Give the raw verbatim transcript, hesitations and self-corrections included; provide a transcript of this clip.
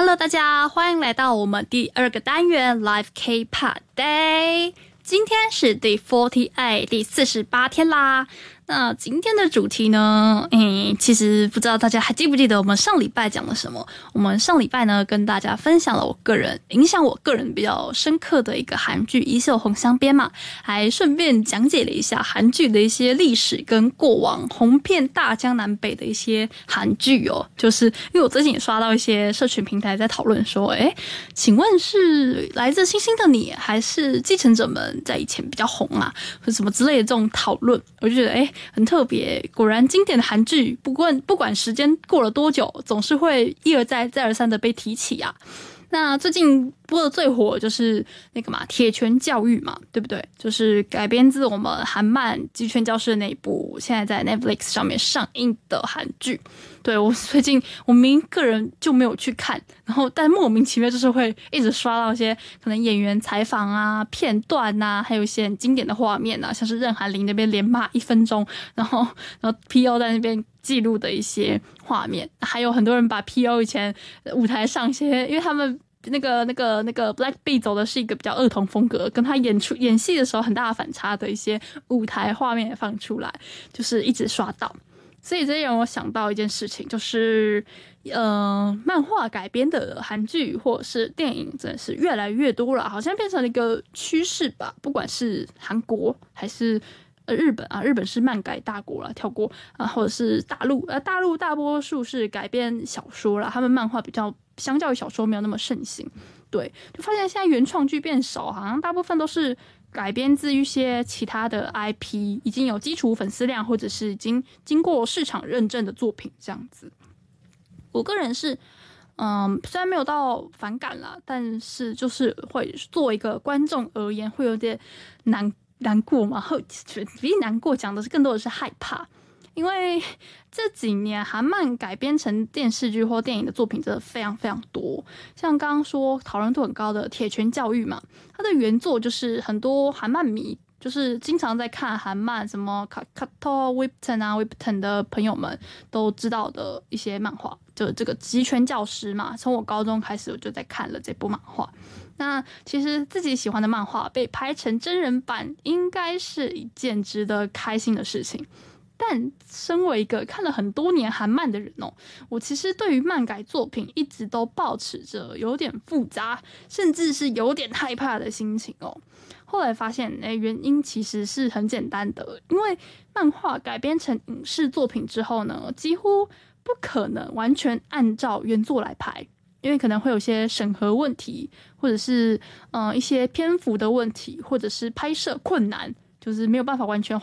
Hello， 大家欢迎来到我们第二个单元 Live K-pop Day。今天是第四十八第四十八天啦。那今天的主题呢，嗯，其实不知道大家还记不记得我们上礼拜讲了什么？我们上礼拜呢跟大家分享了我个人影响我个人比较深刻的一个韩剧《衣袖红镶边》嘛，还顺便讲解了一下韩剧的一些历史跟过往红遍大江南北的一些韩剧哦。就是因为我最近也刷到一些社群平台在讨论说，诶，请问是来自星星的你还是继承者们在以前比较红啊，或者什么之类的这种讨论，我就觉得诶很特别，果然经典的韩剧，不管不管时间过了多久，总是会一而再、再而三的被提起啊。那最近播的最火就是那个嘛，《铁拳教育》嘛，对不对？就是改编自我们韩漫《鸡圈教室》那一部，现在在 Netflix 上面上映的韩剧。对，我最近我明明个人就没有去看，然后但莫名其妙就是会一直刷到一些可能演员采访啊、片段啊，还有一些很经典的画面啊，像是任涵玲那边连骂一分钟，然后然后 P O 在那边记录的一些画面，还有很多人把 P O 以前舞台上一些，因为他们那个那个那个 Blackpink 走的是一个比较儿童风格，跟他演出演戏的时候很大的反差的一些舞台画面也放出来，就是一直刷到。所以这让我想到一件事情，就是呃，漫画改编的韩剧或者是电影真的是越来越多了，好像变成了一个趋势吧。不管是韩国还是呃日本啊，日本是漫改大国啦，跳过啊，或者是大陆，呃，大陆大多数是改编小说啦，他们漫画比较相较于小说没有那么盛行。对，就发现现在原创剧变少，好像大部分都是改编自一些其他的 I P， 已经有基础粉丝量或者是已经经过市场认证的作品这样子。我个人是，嗯，虽然没有到反感啦，但是就是会作为一个观众而言，会有点难难过嘛，会比起难过讲的是更多的是害怕。因为这几年韩漫改编成电视剧或电影的作品真的非常非常多，像刚刚说讨论度很高的《铁拳教育》嘛，它的原作就是很多韩漫迷，就是经常在看韩漫，什么 Kato Webtoon 啊 Webtoon 的朋友们都知道的一些漫画，就这个极拳教师嘛，从我高中开始我就在看了这部漫画。那其实自己喜欢的漫画被拍成真人版，应该是一件值得开心的事情。但身为一个看了很多年韩漫的人哦，我其实对于漫改作品一直都抱持着有点复杂，甚至是有点害怕的心情哦。后来发现，哎，原因其实是很简单的，因为漫画改编成影视作品之后呢，几乎不可能完全按照原作来拍，因为可能会有些审核问题，或者是呃一些篇幅的问题，或者是拍摄困难，就是没有办法完全